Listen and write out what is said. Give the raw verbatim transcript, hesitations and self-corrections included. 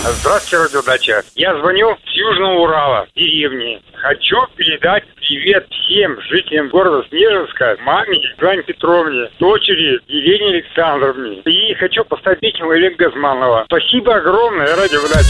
Здравствуйте, радиодача. Я звоню с Южного Урала, деревни. Хочу передать привет всем жителям города Снежинска, маме Светлане Петровне, дочери Елене Александровне. И хочу поставить песню Олега Газманова. Спасибо огромное, радиодача.